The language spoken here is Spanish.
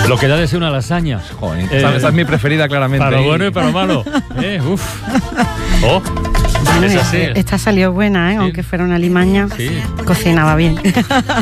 Lo que da de ser una lasaña. Joder, esa es mi preferida, claramente. Para lo bueno y para lo malo. Oh, Bueno, es así. esta salió buena, Sí. aunque fuera una limaña. Sí. Cocinaba bien.